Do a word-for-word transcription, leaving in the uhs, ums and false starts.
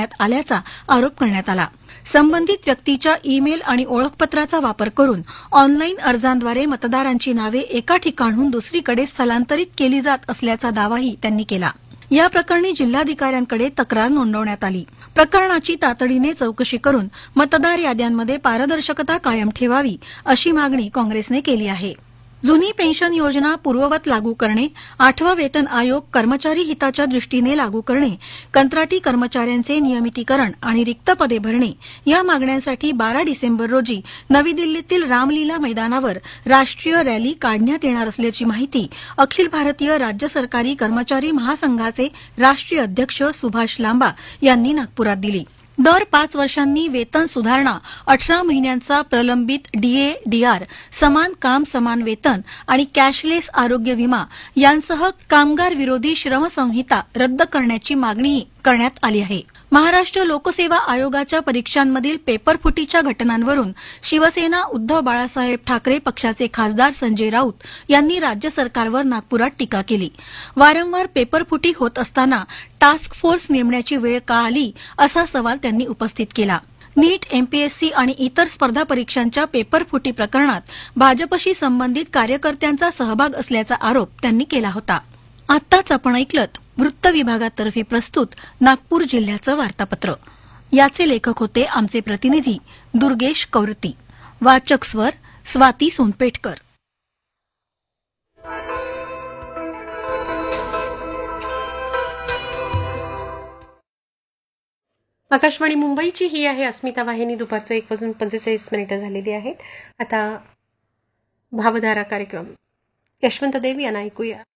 करण्यात आल्याचा आरोप करण्यात आला. संबंधित व्यक्तीच्या ईमेल आणि ओळखपत्राचा वापर करून ऑनलाईन अर्जांद्वारे मतदारांची नावे एका ठिकाणहून दुसरीकडे स्थलांतरित केली जात असल्याचा दावाही त्यांनी केला. या प्रकरणी जिल्हाधिकाऱ्यांकडे तक्रार नोंदवण्यात आली. प्रकरणाची तातडीने चौकशी करून मतदार याद्यांमध्ये पारदर्शकता कायम ठेवावी अशी मागणी काँग्रेसने केली आहे. जुनी पेन्शन योजना पूर्ववत लागू करणे, आठवा वेतन आयोग कर्मचारी हिताच्या दृष्टीने लागू करणे, कंत्राटी कर्मचाऱ्यांचे नियमितीकरण आणि रिक्त पदे भरणे या मागण्यांसाठी बारा डिसेंबर रोजी नवी दिल्लीतील रामलीला मैदानावर राष्ट्रीय रॅली काढण्यात येणार असल्याची माहिती अखिल भारतीय राज्य सरकारी कर्मचारी महासंघाचे राष्ट्रीय अध्यक्ष सुभाष लांबा यांनी नागपुरात दिली. दर पाच वर्षांनी वेतन सुधारणा, अठरा महिन्यांचा प्रलंबित डीए डीआर, समान काम समान वेतन आणि कॅशलेस आरोग्य विमा यांसह कामगार विरोधी श्रमसंहिता रद्द करण्याची मागणीही करण्यात आली आहे. महाराष्ट्र लोकसेवा आयोगाच्या परीक्षांमधील पेपरफुटीच्या घटनांवरून शिवसेना उद्धव बाळासाहेब ठाकरे पक्षाचे खासदार संजय राऊत यांनी राज्य सरकारवर नागपुरात टीका केली. वारंवार पेपरफुटी होत असताना टास्क फोर्स नेमण्याची वेळ का आली असा सवाल त्यांनी उपस्थित केला. नीट, एमपीएससी आणि इतर स्पर्धा परीक्षांच्या पेपरफुटी प्रकरणात भाजपशी संबंधित कार्यकर्त्यांचा सहभाग असल्याचा आरोप त्यांनी केला होता. आत्ताच आपण ऐकलत वृत्त विभागातर्फे प्रस्तुत नागपूर जिल्ह्याचं वार्तापत्र. याचे लेखक होते आमचे प्रतिनिधी दुर्गेश कौरती. वाचक स्वर स्वाती सोनपेटकर. आकाशवाणी मुंबईची ही आहे अस्मिता वाहिनी. दुपारचं एक वाजून पंचेचाळीस मिनिटं झालेली आहेत. आता भावधारा कार्यक्रम यशवंत देव यांना ऐकूया.